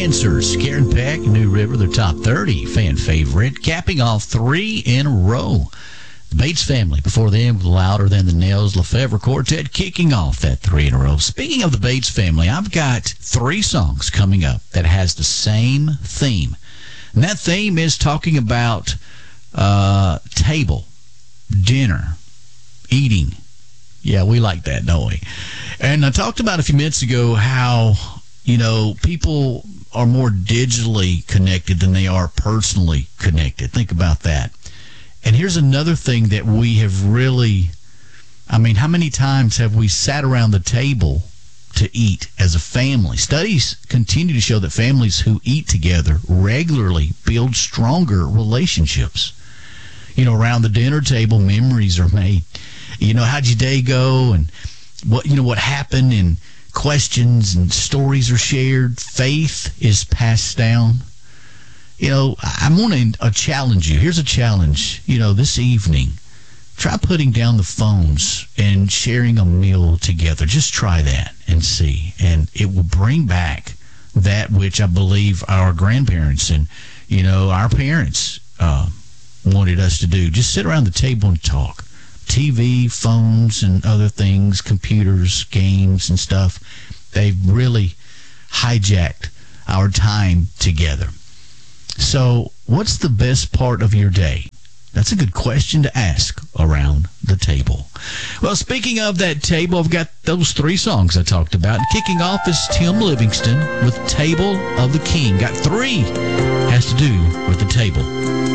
Answers. Karen Peck, New River, their top 30 fan favorite, capping off 3 in a row. The Bates family before them with Louder Than the Nails, Lefevre Quartet kicking off that 3 in a row. Speaking of the Bates family, I've got 3 songs coming up that has the same theme. And that theme is talking about table, dinner, eating. Yeah, we like that, don't we? And I talked about a few minutes ago how, people are more digitally connected than they are personally connected. Think about that. And here's another thing that we have really, how many times have we sat around the table to eat as a family? Studies continue to show that families who eat together regularly build stronger relationships. Around the dinner table, memories are made. How'd your day go? And what happened? And questions and stories are shared. Faith is passed down. I want to challenge you. Here's a challenge. This evening, try putting down the phones and sharing a meal together. Just try that and see. And it will bring back that which I believe our grandparents and, our parents wanted us to do. Just sit around the table and talk. TV, phones, and other things, computers, games, and stuff, they've really hijacked our time together. So, what's the best part of your day? That's a good question to ask around the table. Well, speaking of that table, I've got those 3 songs I talked about. And kicking off is Tim Livingston with Table of the King. Got 3. Has to do with the table.